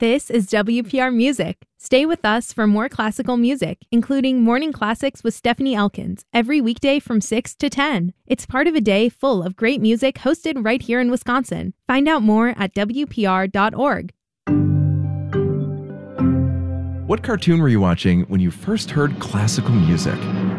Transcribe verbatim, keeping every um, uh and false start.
This is W P R Music. Stay with us for more classical music, including Morning Classics with Stephanie Elkins, every weekday from six to ten. It's part of a day full of great music hosted right here in Wisconsin. Find out more at W P R dot org. What cartoon were you watching when you first heard classical music?